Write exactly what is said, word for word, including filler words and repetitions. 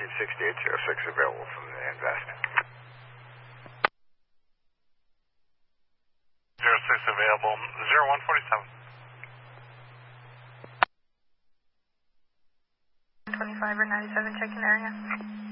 nineteen sixty-eight oh six available from the Invest. zero six available, zero one forty-seven. twenty-five or ninety-seven, check-in area.